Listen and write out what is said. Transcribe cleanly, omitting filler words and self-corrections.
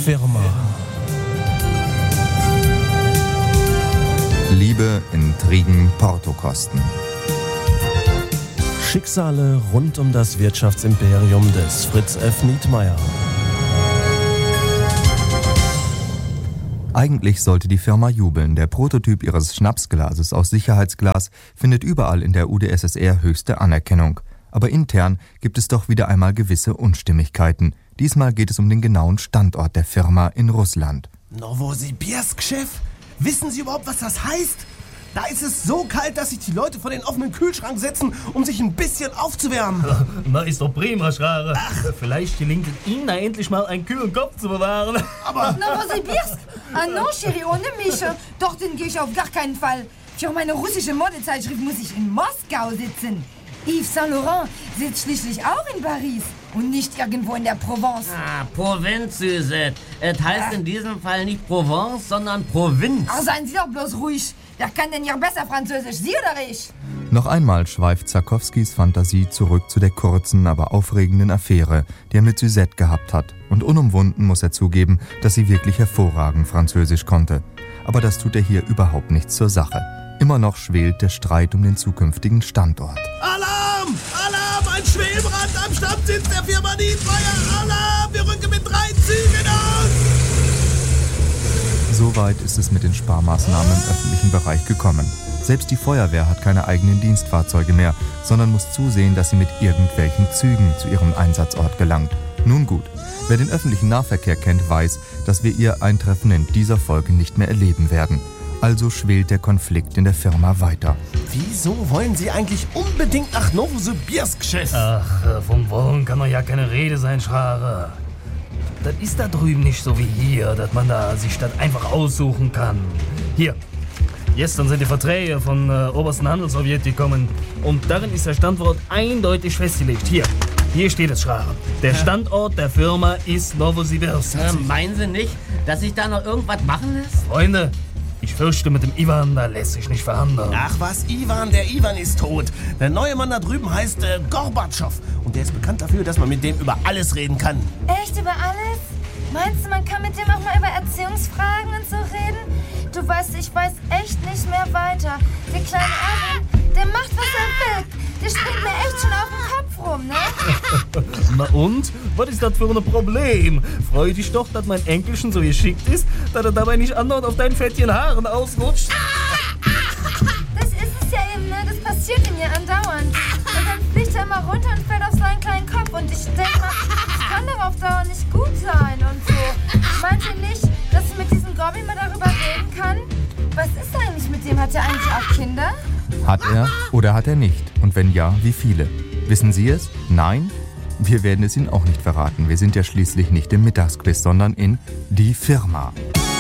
Firma. Liebe, Intrigen, Portokosten. Schicksale rund um das Wirtschaftsimperium des Fritz F. Nietmeyer. Eigentlich sollte die Firma jubeln. Der Prototyp ihres Schnapsglases aus Sicherheitsglas findet überall in der UdSSR höchste Anerkennung. Aber intern gibt es doch wieder einmal gewisse Unstimmigkeiten. Diesmal geht es um den genauen Standort der Firma in Russland. Nowosibirsk, Chef? Wissen Sie überhaupt, was das heißt? Da ist es so kalt, dass sich die Leute vor den offenen Kühlschrank setzen, um sich ein bisschen aufzuwärmen. Na, ist doch prima, Schrare. Vielleicht gelingt es Ihnen da endlich mal einen kühlen Kopf zu bewahren. Aber Nowosibirsk? Ah non, Chérie, ohne mich. Dorthin gehe ich auf gar keinen Fall. Für meine russische Modezeitschrift muss ich in Moskau sitzen. Yves Saint Laurent sitzt schließlich auch in Paris und nicht irgendwo in der Provence. Provinz, Suzette. Es heißt in diesem Fall nicht Provence, sondern Provinz. Ach, seien Sie doch bloß ruhig. Wer kann denn hier besser Französisch, Sie oder ich? Noch einmal schweift Zakowskis Fantasie zurück zu der kurzen, aber aufregenden Affäre, die er mit Suzette gehabt hat. Und unumwunden muss er zugeben, dass sie wirklich hervorragend Französisch konnte. Aber das tut er hier überhaupt nichts zur Sache. Immer noch schwelt der Streit um den zukünftigen Standort. Alarm! Alarm! Ein Schwelbrand am Stammsitz der Firma Nietmeyer! Alarm! Wir rücken mit 3 Zügen aus! Soweit ist es mit den Sparmaßnahmen im öffentlichen Bereich gekommen. Selbst die Feuerwehr hat keine eigenen Dienstfahrzeuge mehr, sondern muss zusehen, dass sie mit irgendwelchen Zügen zu ihrem Einsatzort gelangt. Nun gut, wer den öffentlichen Nahverkehr kennt, weiß, dass wir ihr Eintreffen in dieser Folge nicht mehr erleben werden. Also schwelt der Konflikt in der Firma weiter. Wieso wollen Sie eigentlich unbedingt nach Nowosibirsk, Chef? Ach, vom Wollen kann doch ja keine Rede sein, Schrare. Das ist da drüben nicht so wie hier, dass man da sich das einfach aussuchen kann. Hier, gestern sind die Verträge von obersten Handelssowjet gekommen und darin ist der Standort eindeutig festgelegt. Hier steht es, Schrare. Der Standort der Firma ist Nowosibirsk. Meinen Sie nicht, dass sich da noch irgendwas machen lässt? Freunde, ich fürchte, mit dem Ivan, da lässt sich nicht verhandeln. Ach was, Ivan, der Ivan ist tot. Der neue Mann da drüben heißt Gorbatschow. Und der ist bekannt dafür, dass man mit dem über alles reden kann. Echt, über alles? Meinst du, man kann mit dem auch mal über Erziehungsfragen und so reden? Du weißt, ich weiß echt nicht mehr weiter. Der kleine Erwin, der macht, was er will. Der springt mir echt schon auf den Kopf rum, ne? Na und? Was ist das für ein Problem? Freu dich doch, dass mein Enkelchen so geschickt ist, dass er dabei nicht andauernd auf deinen fettigen Haaren ausrutscht. Das ist es ja eben, ne? Das passiert ihm ja andauernd. Und dann fliegt er immer runter und fällt auf seinen kleinen Kopf. Und ich denke mal, das kann doch auf Dauer nicht gut sein und so. Meint ihr nicht, dass ich mit diesem Gobby mal darüber reden kann? Was ist eigentlich mit dem? Hat er eigentlich auch Kinder? Hat er oder hat er nicht? Und wenn ja, wie viele? Wissen Sie es? Nein? Wir werden es Ihnen auch nicht verraten. Wir sind ja schließlich nicht im Mittagsquiz, sondern in Die Firma.